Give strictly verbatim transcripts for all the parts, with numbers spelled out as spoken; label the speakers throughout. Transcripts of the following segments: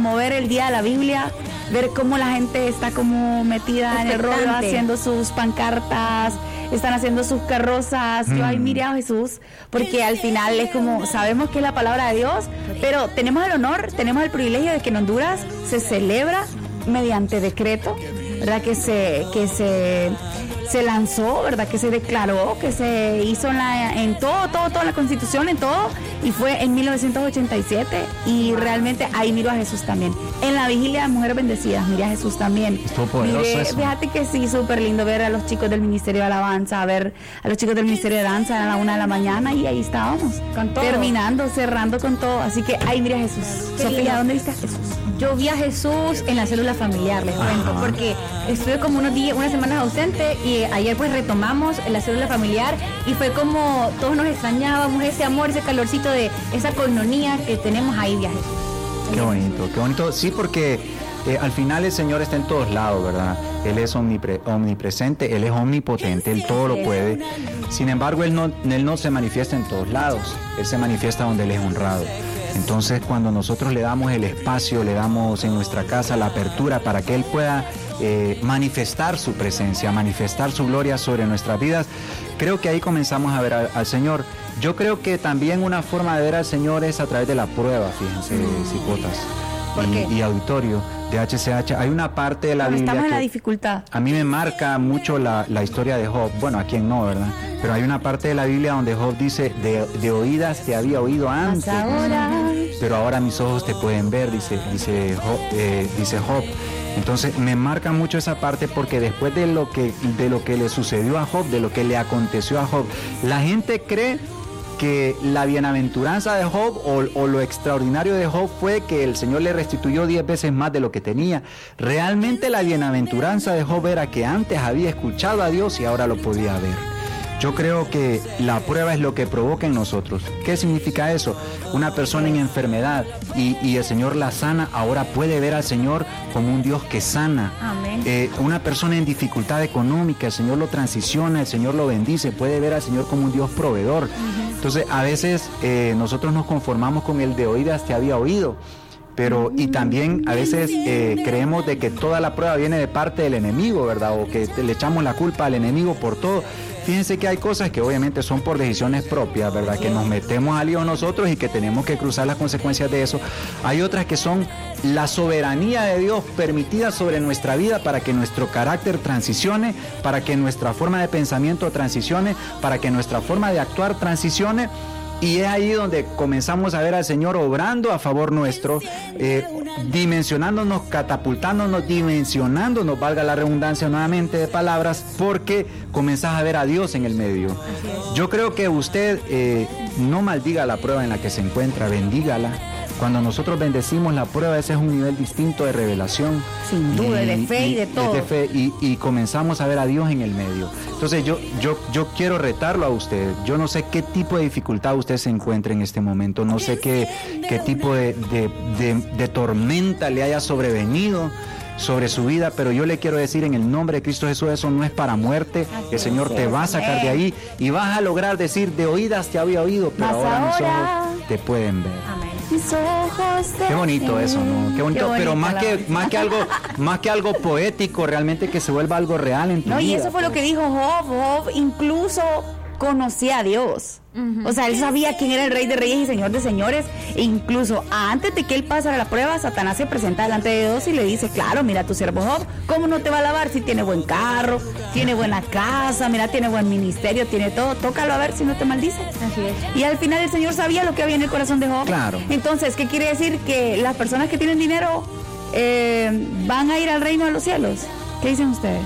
Speaker 1: como ver el día de la Biblia, ver cómo la gente está como metida en el rollo, haciendo sus pancartas, están haciendo sus carrozas. Mm. Yo ahí miré a Jesús, porque al final es como, sabemos que es la palabra de Dios, pero tenemos el honor, tenemos el privilegio de que en Honduras se celebra mediante decreto, ¿verdad? Que se, que se, se lanzó, ¿verdad? Que se declaró, que se hizo en, la, en todo, todo, toda la Constitución, en todo, y fue en mil novecientos ochenta y siete, y realmente ahí miro a Jesús también. En la vigilia de Mujeres Bendecidas, miré a Jesús también.
Speaker 2: Estuvo poderoso
Speaker 1: Miré,
Speaker 2: eso.
Speaker 1: Fíjate que sí, súper lindo ver a los chicos del Ministerio de Alabanza, a ver a los chicos del Ministerio de Danza a la una de la mañana, y ahí estábamos,
Speaker 3: con todo,
Speaker 1: terminando, cerrando con todo. Así que ahí miré a Jesús. Sofía, ¿dónde viste a Jesús?
Speaker 3: Yo vi a Jesús en la célula familiar, les cuento,
Speaker 2: Ajá.
Speaker 3: porque estuve como unos días, unas semanas ausente, y ayer pues retomamos la célula familiar, y fue como todos nos extrañábamos, ese amor, ese calorcito de esa coinonía que tenemos. Ahí vi a Jesús.
Speaker 2: Qué bonito, qué bonito. Sí, porque eh, al final el Señor está en todos lados, ¿verdad? Él es omnipre- omnipresente, Él es omnipotente, Él todo lo puede. Sin embargo, Él no, Él no se manifiesta en todos lados, Él se manifiesta donde Él es honrado. Entonces, cuando nosotros le damos el espacio, le damos en nuestra casa la apertura para que Él pueda eh, manifestar su presencia, manifestar su gloria sobre nuestras vidas, creo que ahí comenzamos a ver al, al Señor. Yo creo que también una forma de ver al Señor es a través de la prueba, fíjense, mm. cipotas y, y auditorio de H C H. Hay una parte de la
Speaker 1: Cuando
Speaker 2: Biblia
Speaker 1: estamos en
Speaker 2: que
Speaker 1: la dificultad.
Speaker 2: A mí me marca mucho la, la historia de Job. Bueno, a quién no, ¿verdad? Pero hay una parte de la Biblia donde Job dice, de, de oídas te había oído antes,
Speaker 1: ahora.
Speaker 2: pero ahora mis ojos te pueden ver, dice, dice Job, eh, dice Job. Entonces me marca mucho esa parte, porque después de lo que de lo que le sucedió a Job, de lo que le aconteció a Job, la gente cree que la bienaventuranza de Job o, o lo extraordinario de Job fue que el Señor le restituyó diez veces más de lo que tenía. Realmente la bienaventuranza de Job era que antes había escuchado a Dios y ahora lo podía ver. Yo creo que la prueba es lo que provoca en nosotros. ¿Qué significa eso? Una persona en enfermedad y, y el Señor la sana, ahora puede ver al Señor como un Dios que sana.
Speaker 1: Amén.
Speaker 2: Eh, una persona en dificultad económica, el Señor lo transiciona, el Señor lo bendice, puede ver al Señor como un Dios proveedor. Uh-huh. Entonces, a veces eh, nosotros nos conformamos con el de oídas te había oído. Pero, y también a veces eh, creemos de que toda la prueba viene de parte del enemigo, ¿verdad? O que le echamos la culpa al enemigo por todo. Fíjense que hay cosas que obviamente son por decisiones propias, ¿verdad? Que nos metemos al lío nosotros y que tenemos que cruzar las consecuencias de eso. Hay otras que son la soberanía de Dios permitida sobre nuestra vida para que nuestro carácter transicione, para que nuestra forma de pensamiento transicione, para que nuestra forma de actuar transicione. Y es ahí donde comenzamos a ver al Señor obrando a favor nuestro, eh, dimensionándonos, catapultándonos, dimensionándonos, valga la redundancia nuevamente de palabras, porque comenzás a ver a Dios en el medio. Yo creo que usted eh, no maldiga la prueba en la que se encuentra, bendígala. Cuando nosotros bendecimos la prueba, ese es un nivel distinto de revelación.
Speaker 1: Sin duda, y, de fe y, y de todo.
Speaker 2: De fe, y, y comenzamos a ver a Dios en el medio. Entonces yo, yo, yo quiero retarlo a usted. Yo no sé qué tipo de dificultad usted se encuentra en este momento. No sé qué, qué tipo de, de, de, de tormenta le haya sobrevenido sobre su vida, pero yo le quiero decir en el nombre de Cristo Jesús, eso no es para muerte. El Señor te va a sacar de ahí y vas a lograr decir, de oídas te había oído, pero ahora mis ojos te pueden ver.
Speaker 1: Amén. Mis ojos te
Speaker 2: Qué bonito eso, ¿no? Qué bonito, Qué pero más que, más que algo, más que algo poético, realmente que se vuelva algo real en tu
Speaker 1: no,
Speaker 2: vida.
Speaker 1: Y eso fue
Speaker 2: pues.
Speaker 1: lo que dijo Job. Job incluso conocía a Dios. Uh-huh. O sea, él sabía quién era el Rey de Reyes y Señor de Señores. E incluso antes de que él pasara la prueba, Satanás se presenta delante de Dios y le dice, claro, mira tu siervo Job, ¿cómo no te va a alabar si tiene buen carro, tiene buena casa, mira, tiene buen ministerio, tiene todo? Tócalo a ver si no te maldice.
Speaker 3: Así es.
Speaker 1: Y al final el Señor sabía lo que había en el corazón de Job.
Speaker 2: Claro.
Speaker 1: Entonces, ¿qué quiere decir? Que las personas que tienen dinero eh, van a ir al reino de los cielos. ¿Qué dicen ustedes?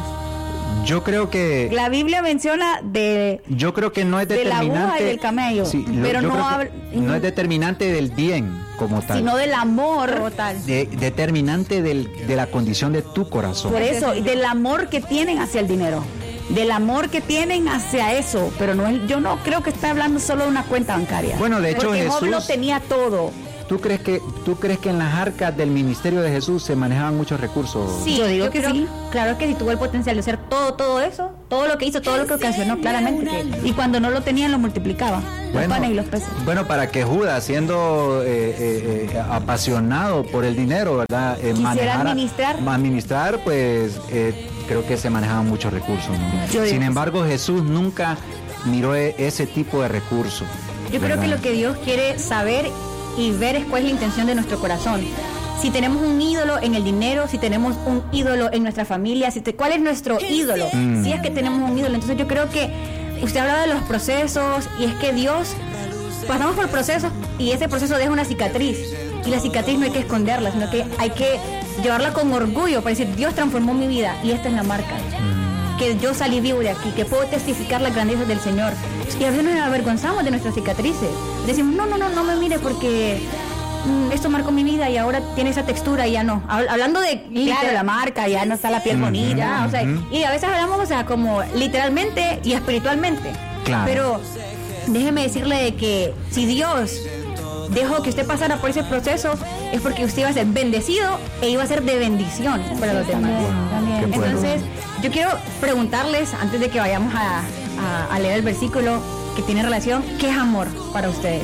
Speaker 2: Yo creo que
Speaker 1: la Biblia menciona de
Speaker 2: yo creo que no es determinante
Speaker 1: de la aguja y del camello,
Speaker 2: sí, lo,
Speaker 1: pero no habla,
Speaker 2: no es determinante del bien como tal,
Speaker 1: sino del amor como tal,
Speaker 2: de, determinante del, de la condición de tu corazón.
Speaker 1: Por eso, del amor que tienen hacia el dinero, del amor que tienen hacia eso, pero no es, yo no creo que está hablando solo de una cuenta bancaria.
Speaker 2: Bueno, de hecho
Speaker 1: porque
Speaker 2: Jesús
Speaker 1: Job lo tenía todo.
Speaker 2: ¿tú crees que tú crees que en las arcas del ministerio de Jesús se manejaban muchos recursos?
Speaker 3: Sí, yo digo yo que creo, sí. Claro que sí tuvo el potencial de hacer todo, todo eso, todo lo que hizo, todo lo que ocasionó, claramente. Que,
Speaker 1: y cuando no lo tenían, lo multiplicaba.
Speaker 2: Bueno,
Speaker 1: los panes y los peces.
Speaker 2: Bueno, para que Judas, siendo eh, eh, eh, apasionado por el dinero, ¿verdad?
Speaker 1: Eh, Quisiera administrar.
Speaker 2: Administrar, pues eh, creo que se manejaban muchos recursos, ¿no? Sin embargo, Jesús nunca miró ese tipo de recursos.
Speaker 3: Yo ¿verdad? Creo que lo que Dios quiere saber y ver es cuál es la intención de nuestro corazón. Si tenemos un ídolo en el dinero, si tenemos un ídolo en nuestra familia, si te, ¿cuál es nuestro ídolo? Mm. Si es que tenemos un ídolo. Entonces yo creo que usted hablaba de los procesos y es que Dios, pasamos por procesos y ese proceso deja una cicatriz. Y la cicatriz no hay que esconderla, sino que hay que llevarla con orgullo para decir, Dios transformó mi vida y esta es la marca. Mm. Que yo salí vivo de aquí, que puedo testificar las grandezas del Señor. Y a veces nos avergonzamos de nuestras cicatrices. Decimos, no, no, no, no me mire porque mm, esto marcó mi vida y ahora tiene esa textura y ya no. Hablando de claro, la marca, ya no está la piel uh-huh, bonita. Uh-huh. O sea, y a veces hablamos, o sea, como literalmente y espiritualmente. Claro. Pero déjeme decirle de que si Dios dejó que usted pasara por ese proceso, es porque usted iba a ser bendecido e iba a ser de bendición para los demás. También, también. Entonces, yo quiero preguntarles, antes de que vayamos a, a, a leer el versículo que tiene relación, ¿qué es amor para ustedes?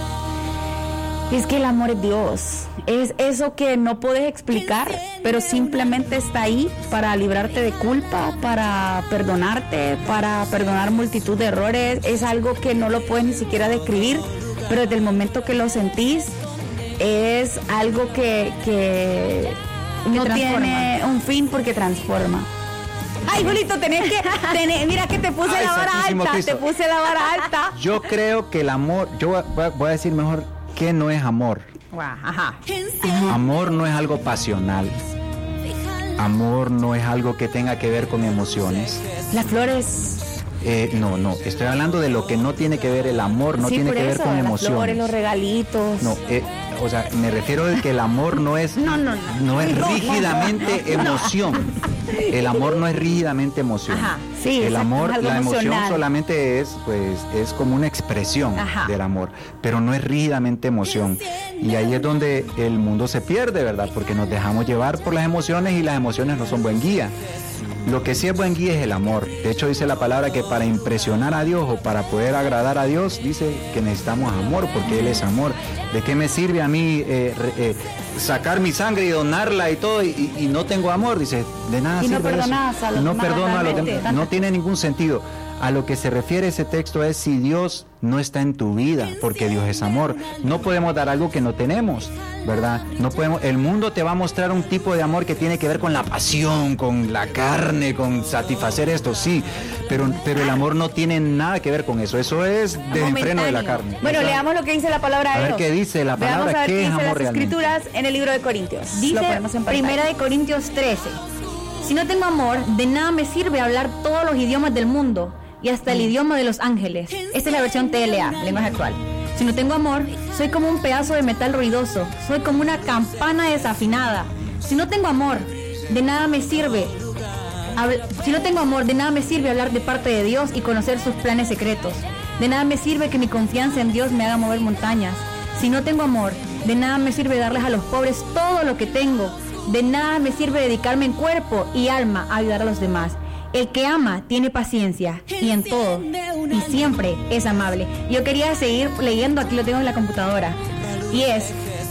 Speaker 1: Es que el amor es Dios, es eso que no puedes explicar, pero simplemente está ahí para librarte de culpa, para perdonarte, para perdonar multitud de errores. Es algo que no lo puedes ni siquiera describir, pero desde el momento que lo sentís, es algo que, que no tiene un fin porque transforma. Ay, Julito, tenés que, tenés, mira que te puse Ay, la vara alta, Cristo. te puse la vara alta.
Speaker 2: Yo creo que el amor, yo voy a decir mejor que no es amor.
Speaker 3: Ajá.
Speaker 2: Amor no es algo pasional. Amor no es algo que tenga que ver con emociones.
Speaker 1: Las flores.
Speaker 2: Eh, no, no, estoy hablando de lo que no tiene que ver el amor, no
Speaker 1: sí,
Speaker 2: tiene que
Speaker 1: eso,
Speaker 2: ver con
Speaker 1: las
Speaker 2: emociones.
Speaker 1: Flores, los regalitos.
Speaker 2: No, eh, o sea, me refiero a que el amor no es,
Speaker 1: no, no, no.
Speaker 2: no es rígidamente no, no, no. emoción. El amor no es rígidamente emoción.
Speaker 1: Ajá, sí,
Speaker 2: el amor,
Speaker 1: es
Speaker 2: la
Speaker 1: emocional.
Speaker 2: emoción solamente es, pues, es como una expresión Ajá. del amor, pero no es rígidamente emoción. Y ahí es donde el mundo se pierde, ¿verdad? Porque nos dejamos llevar por las emociones y las emociones no son buen guía. Lo que sí es buen guía es el amor. De hecho, dice la palabra que para impresionar a Dios o para poder agradar a Dios, dice que necesitamos amor, porque Él es amor. ¿De qué me sirve a mí eh, eh, sacar mi sangre y donarla y todo y, y no tengo amor? Dice, de nada
Speaker 1: y
Speaker 2: sirve
Speaker 1: no perdonás
Speaker 2: eso.
Speaker 1: A los
Speaker 2: no
Speaker 1: demás,
Speaker 2: perdono a los demás. No tiene ningún sentido. A lo que se refiere ese texto es si Dios no está en tu vida, porque Dios es amor. No podemos dar algo que no tenemos, ¿verdad? No podemos. El mundo te va a mostrar un tipo de amor que tiene que ver con la pasión, con la carne, con satisfacer esto, sí, pero, pero el amor no tiene nada que ver con eso. Eso es desenfreno de la carne.
Speaker 1: Bueno,
Speaker 2: o sea,
Speaker 1: leamos lo que dice la palabra de
Speaker 2: Dios.
Speaker 1: A
Speaker 2: ver qué dice la palabra,
Speaker 1: Veamos a ver
Speaker 2: qué es
Speaker 1: dice
Speaker 2: amor
Speaker 1: las escrituras en el libro de Corintios.
Speaker 3: Dice Primera de Corintios trece. Si no tengo amor, de nada me sirve hablar todos los idiomas del mundo y hasta el idioma de los ángeles. Esta es la versión T L A, lenguaje actual. Si no tengo amor, soy como un pedazo de metal ruidoso, soy como una campana desafinada. Si no tengo amor, de nada me sirve. Si no tengo amor, de nada me sirve hablar de parte de Dios y conocer sus planes secretos. De nada me sirve que mi confianza en Dios me haga mover montañas. Si no tengo amor, de nada me sirve darles a los pobres todo lo que tengo. De nada me sirve dedicarme en cuerpo y alma a ayudar a los demás. El que ama tiene paciencia y en todo y siempre es amable. Yo quería seguir leyendo, aquí lo tengo en la computadora. Y es,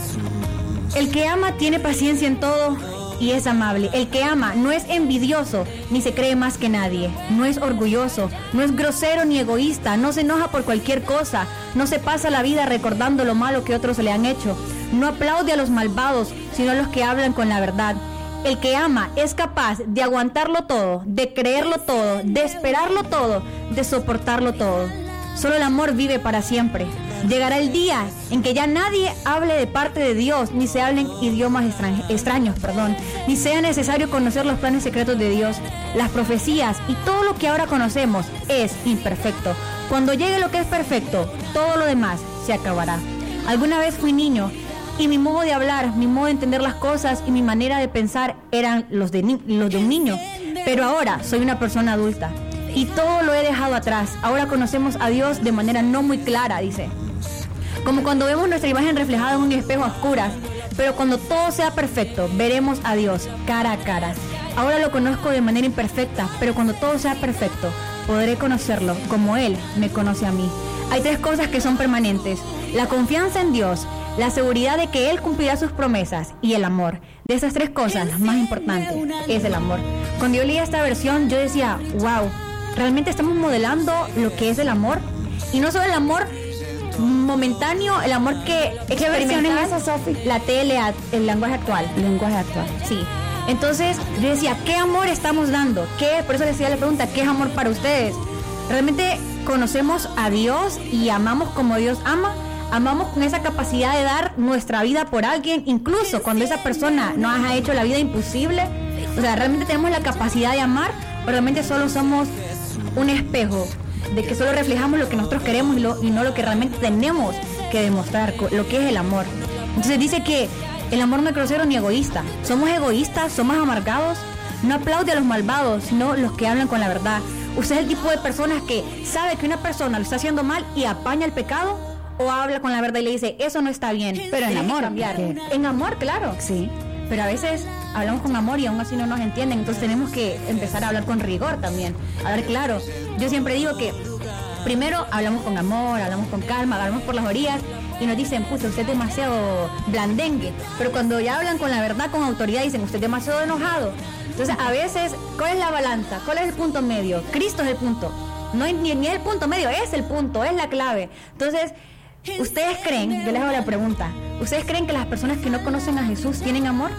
Speaker 3: el que ama tiene paciencia en todo y es amable. El que ama no es envidioso ni se cree más que nadie. No es orgulloso, no es grosero ni egoísta, no se enoja por cualquier cosa, no se pasa la vida recordando lo malo que otros le han hecho. No aplaude a los malvados, sino a los que hablan con la verdad. El que ama es capaz de aguantarlo todo, de creerlo todo, de esperarlo todo, de soportarlo todo. Solo el amor vive para siempre. Llegará el día en que ya nadie hable de parte de Dios, ni se hablen idiomas extraños, extraños, perdón, ni sea necesario conocer los planes secretos de Dios. Las profecías y todo lo que ahora conocemos es imperfecto. Cuando llegue lo que es perfecto, todo lo demás se acabará. Alguna vez fui niño y mi modo de hablar, mi modo de entender las cosas y mi manera de pensar eran los de, ni- los de un niño. Pero ahora soy una persona adulta y todo lo he dejado atrás. Ahora conocemos a Dios de manera no muy clara, dice. como cuando vemos nuestra imagen reflejada en un espejo a oscuras, pero cuando todo sea perfecto, veremos a Dios cara a cara. Ahora lo conozco de manera imperfecta, pero cuando todo sea perfecto, podré conocerlo como Él me conoce a mí. Hay tres cosas que son permanentes: la confianza en Dios, la seguridad de que Él cumplirá sus promesas y el amor. De esas tres cosas, la más importante es el amor. Cuando yo leía esta versión, yo decía, wow, ¿realmente estamos modelando lo que es el amor? Y no solo el amor momentáneo, el amor que
Speaker 1: ¿Qué versión es esa, Sofi?
Speaker 3: La T L A, el lenguaje actual.
Speaker 1: El lenguaje actual.
Speaker 3: Sí. Entonces, yo decía, ¿qué amor estamos dando? ¿Qué? Por eso les hacía la pregunta, ¿qué es amor para ustedes? ¿Realmente conocemos a Dios y amamos como Dios ama? ¿Amamos con esa capacidad de dar nuestra vida por alguien, incluso cuando esa persona nos ha hecho la vida imposible? O sea, ¿realmente tenemos la capacidad de amar o realmente solo somos un espejo de que solo reflejamos lo que nosotros queremos y, lo, y no lo que realmente tenemos que demostrar, lo que es el amor? Entonces dice que el amor no es grosero ni egoísta. Somos egoístas, somos amargados, no aplaude a los malvados, sino los que hablan con la verdad. ¿Usted es el tipo de personas que sabe que una persona lo está haciendo mal y apaña el pecado? ¿O habla con la verdad y le dice, eso no está bien?
Speaker 1: Pero en amor.
Speaker 3: En amor, claro.
Speaker 1: Sí.
Speaker 3: Pero a veces hablamos con amor y aún así no nos entienden. Entonces tenemos que empezar a hablar con rigor también. A ver, claro. Yo siempre digo que primero hablamos con amor, hablamos con calma, hablamos por las orillas y nos dicen, pucha, usted es demasiado blandengue. Pero cuando ya hablan con la verdad, con autoridad, dicen, usted es demasiado enojado. Entonces a veces, ¿cuál es la balanza? ¿Cuál es el punto medio? Cristo es el punto. No es ni, ni el punto medio, es el punto, es la clave. Entonces, ¿ustedes creen, yo les hago la pregunta, ¿ustedes creen que las personas que no conocen a Jesús tienen amor?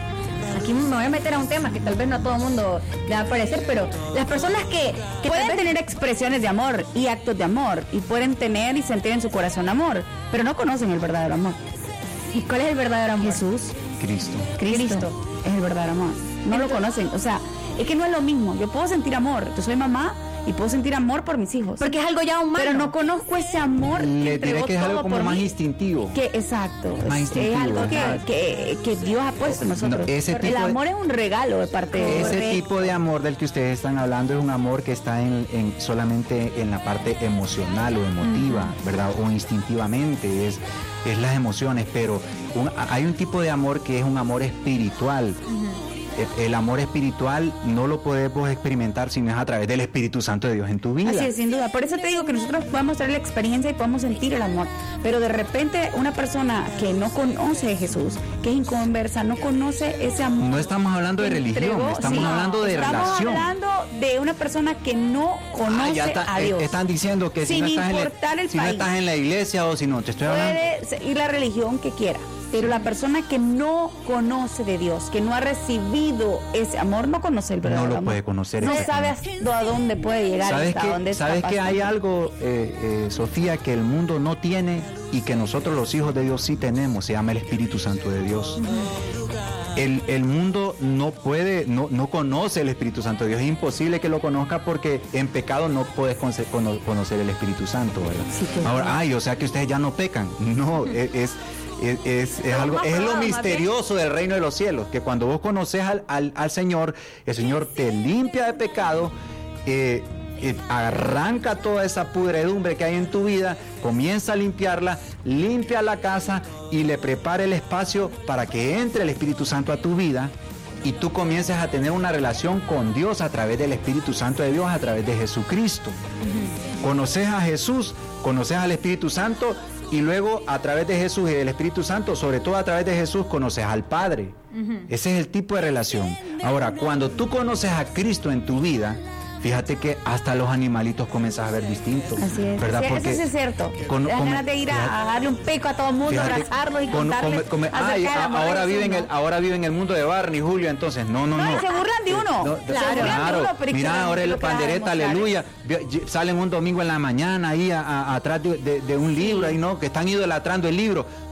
Speaker 3: Aquí me voy a meter a un tema que tal vez no a todo el mundo le va a parecer, pero las personas que, que
Speaker 1: pueden
Speaker 3: vez...
Speaker 1: tener expresiones de amor y actos de amor, y pueden tener y sentir en su corazón amor, pero no conocen el verdadero amor.
Speaker 3: ¿Y cuál es el verdadero amor?
Speaker 1: Jesús.
Speaker 2: Cristo.
Speaker 1: Cristo. Cristo es el verdadero amor. No Entonces, lo conocen, o sea, es que no es lo mismo. Yo puedo sentir amor, yo soy mamá y puedo sentir amor por mis hijos.
Speaker 3: Porque es algo ya humano.
Speaker 1: Pero no conozco ese amor.
Speaker 2: Le diré que es algo como más mí. instintivo.
Speaker 1: Que, exacto.
Speaker 2: Más
Speaker 1: es,
Speaker 2: instintivo.
Speaker 1: Es algo que, que, que Dios ha puesto en nosotros.
Speaker 2: No, ese
Speaker 1: el amor de, es un regalo de parte de Dios.
Speaker 2: Ese tipo de amor del que ustedes están hablando es un amor que está en, en solamente en la parte emocional o emotiva, uh-huh. ¿verdad? O instintivamente, es, es las emociones. Pero un, hay un tipo de amor que es un amor espiritual. Uh-huh. El amor espiritual no lo podemos experimentar si no es a través del Espíritu Santo de Dios en tu vida.
Speaker 1: Así es, sin duda. Por eso te digo que nosotros podemos tener la experiencia y podemos sentir el amor. Pero de repente una persona que no conoce a Jesús, que es inconversa, no conoce ese amor.
Speaker 2: No estamos hablando de religión, entregó, estamos sí, hablando de
Speaker 1: estamos
Speaker 2: relación.
Speaker 1: Estamos hablando de una persona que no conoce ah, ya está, a Dios.
Speaker 2: Están diciendo que si, no estás, en la, si no estás en la iglesia o si no, te estoy hablando.
Speaker 1: Puede ir la religión que quiera. Pero la persona que no conoce de Dios, que no ha recibido ese amor, no conoce el verdadero amor.
Speaker 2: No lo puede conocer.
Speaker 1: No sabe hasta dónde puede llegar.
Speaker 2: ¿Sabes
Speaker 1: hasta
Speaker 2: que,
Speaker 1: dónde
Speaker 2: ¿sabes que hay algo, eh, eh, Sofía, que el mundo no tiene y que nosotros los hijos de Dios sí tenemos? Se llama el Espíritu Santo de Dios. Uh-huh. El, el mundo no puede, no, no conoce el Espíritu Santo de Dios. Es imposible que lo conozca porque en pecado no puedes conocer el Espíritu Santo, ¿verdad? Sí, que Ahora, sí. ay, o sea que ustedes ya no pecan. No, es... es Es, es, es, algo, es lo misterioso del reino de los cielos, que cuando vos conoces al, al, al Señor, el Señor te limpia de pecado, eh, eh, arranca toda esa pudredumbre que hay en tu vida, comienza a limpiarla, limpia la casa y le prepara el espacio para que entre el Espíritu Santo a tu vida y tú comiences a tener una relación con Dios a través del Espíritu Santo de Dios, a través de Jesucristo. Uh-huh. Conoces a Jesús, conoces al Espíritu Santo. Y luego a través de Jesús y del Espíritu Santo, sobre todo a través de Jesús, conoces al Padre. Uh-huh. Ese es el tipo de relación. Ahora, cuando tú conoces a Cristo en tu vida, fíjate que hasta los animalitos comienzas a ver distintos.
Speaker 1: Así es.
Speaker 2: ¿verdad?
Speaker 1: Sí,
Speaker 2: Porque
Speaker 1: eso sí es cierto. Con, Te das ganas de ir a, a darle un peco a todo el mundo, fíjate, abrazarlos y con, contarles. Con, con,
Speaker 2: ay, a, ahora, vive en el, ahora vive en el mundo de Barney, Julio, entonces, no, no, no.
Speaker 1: No, y se burlan de uno. No,
Speaker 2: claro, claro. Uno, pero mira, ahora el pandereta, aleluya. Salen un domingo en la mañana ahí a, a, atrás de, de, de un libro, sí. ahí no, que están idolatrando el libro.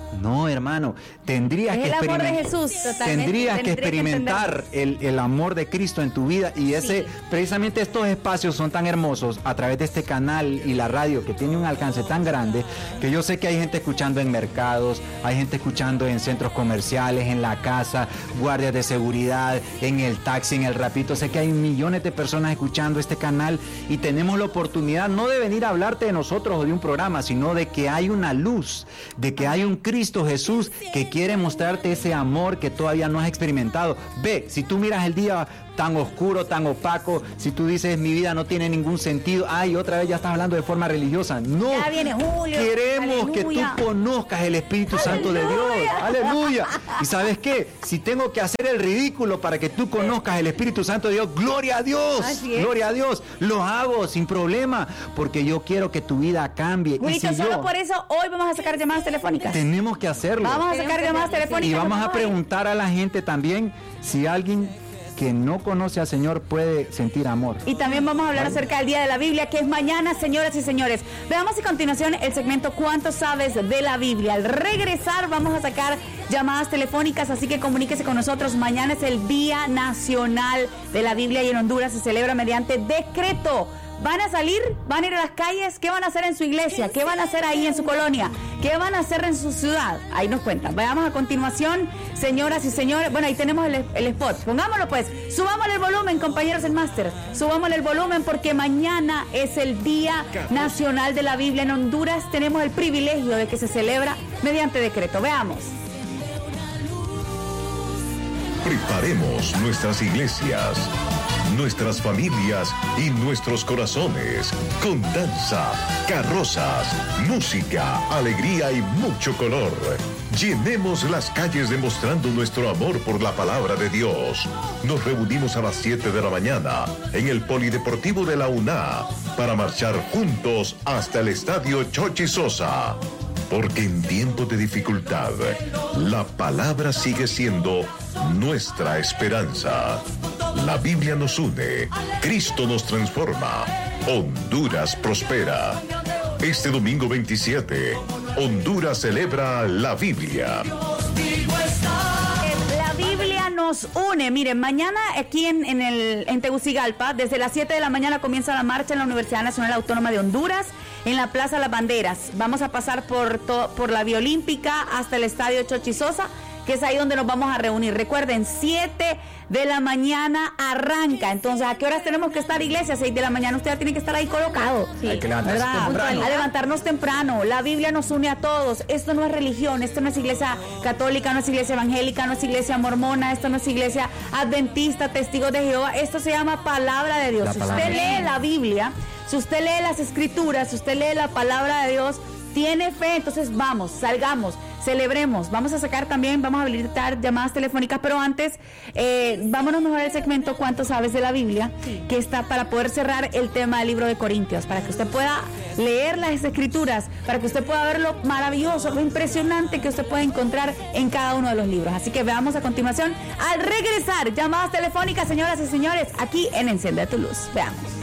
Speaker 2: No, hermano, tendrías
Speaker 1: es
Speaker 2: que
Speaker 1: el amor de
Speaker 2: experimentar,
Speaker 1: Jesús, totalmente.
Speaker 2: tendrías que
Speaker 1: Tendría
Speaker 2: experimentar
Speaker 1: que
Speaker 2: el, el amor de Cristo en tu vida y ese,
Speaker 1: Sí.
Speaker 2: precisamente estos espacios son tan hermosos a través de este canal y la radio que tiene un alcance tan grande que yo sé que hay gente escuchando en mercados, hay gente escuchando en centros comerciales, en la casa, guardias de seguridad, en el taxi, en el rapito, sé que hay millones de personas escuchando este canal y tenemos la oportunidad no de venir a hablarte de nosotros o de un programa, sino de que hay una luz, de que hay un Cristo Jesús que quiere mostrarte ese amor que todavía no has experimentado. Ve, si tú miras el día tan oscuro, tan opaco, si tú dices mi vida no tiene ningún sentido, ay, otra vez ya estás hablando de forma religiosa. No,
Speaker 1: Ya viene julio.
Speaker 2: queremos
Speaker 1: Aleluya.
Speaker 2: que tú conozcas el Espíritu Santo de Dios. Aleluya. Y ¿sabes qué? Si tengo que hacer el ridículo para que tú conozcas el Espíritu Santo de Dios, gloria a Dios.
Speaker 1: Así es.
Speaker 2: Gloria a Dios. Lo hago sin problema porque yo quiero que tu vida cambie.
Speaker 1: Julito,
Speaker 2: y si
Speaker 1: solo
Speaker 2: yo,
Speaker 1: por eso hoy vamos a sacar llamadas telefónicas.
Speaker 2: tenemos que hacerlo.
Speaker 1: Vamos a sacar llamadas telefónicas.
Speaker 2: Y vamos a
Speaker 1: Ay.
Speaker 2: preguntar a la gente también si alguien que no conoce al Señor puede sentir amor.
Speaker 1: Y también vamos a hablar acerca del Día de la Biblia, que es mañana, señoras y señores. Veamos a continuación el segmento ¿Cuánto sabes de la Biblia? Al regresar vamos a sacar llamadas telefónicas, así que comuníquese con nosotros. Mañana es el Día Nacional de la Biblia y en Honduras se celebra mediante decreto. ¿Van a salir? ¿Van a ir a las calles? ¿Qué van a hacer en su iglesia? ¿Qué van a hacer ahí en su colonia? ¿Qué van a hacer en su ciudad? Ahí nos cuentan. Veamos a continuación, señoras y señores. Bueno, ahí tenemos el, el spot. Pongámoslo pues. Subámosle el volumen, compañeros del máster. Subámosle el volumen porque mañana es el Día Nacional de la Biblia. En Honduras tenemos el privilegio de que se celebra mediante decreto. Veamos.
Speaker 4: Preparemos nuestras iglesias, nuestras familias y nuestros corazones con danza, carrozas, música, alegría y mucho color. Llenemos las calles demostrando nuestro amor por la palabra de Dios. Nos reunimos a las siete de la mañana en el Polideportivo de la U N A para marchar juntos hasta el Estadio Chochi Sosa. Porque en tiempos de dificultad, la palabra sigue siendo nuestra esperanza. La Biblia nos une, Cristo nos transforma, Honduras prospera. Este domingo veintisiete, Honduras celebra la Biblia.
Speaker 1: La Biblia nos une. Miren, mañana aquí en, en, el, en Tegucigalpa, desde las siete de la mañana comienza la marcha en la Universidad Nacional Autónoma de Honduras, en la Plaza Las Banderas. Vamos a pasar por, to, por la Vía Olímpica hasta el Estadio Chochi Sosa, que es ahí donde nos vamos a reunir. Recuerden, siete de la mañana arranca. Entonces, ¿a qué horas tenemos que estar, iglesia? seis de la mañana usted ya tiene que estar ahí colocado.
Speaker 2: Sí. Hay que levantarse
Speaker 1: ¿verdad?
Speaker 2: temprano.
Speaker 1: A levantarnos temprano. La Biblia nos une a todos. Esto no es religión, esto no es iglesia católica, no es iglesia evangélica, no es iglesia mormona, esto no es iglesia adventista, testigos de Jehová. Esto se llama palabra de Dios.
Speaker 2: La
Speaker 1: Si
Speaker 2: palabra.
Speaker 1: usted lee la Biblia, si usted lee las escrituras, si usted lee la palabra de Dios, tiene fe, entonces vamos, salgamos, celebremos. Vamos a sacar también, vamos a habilitar llamadas telefónicas, pero antes, eh, vámonos mejor al segmento ¿Cuánto sabes de la Biblia? Sí. Que está para poder cerrar el tema del libro de Corintios, para que usted pueda leer las escrituras, para que usted pueda ver lo maravilloso, lo impresionante que usted puede encontrar en cada uno de los libros. Así que veamos a continuación, al regresar, llamadas telefónicas, señoras y señores, aquí en Enciende tu Luz. Veamos.